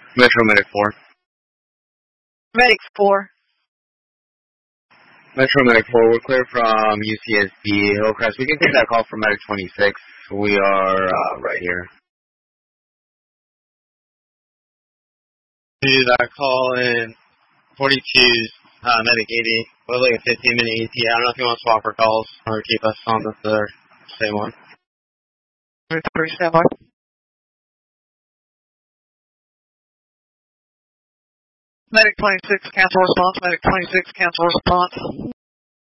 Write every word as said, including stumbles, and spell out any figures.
Metro Medic four. Medic four. Metro Medic four, we're clear from U C S D Hillcrest. We can take that call from Medic twenty-six. We are uh, right here. Do that call in forty-two's uh, Medic eighty. We're like a fifteen minute E T. I don't know if you want to swap for calls or keep us on the third. Same one. Three, stand by. Medic twenty-six, cancel response. Medic twenty-six, cancel response.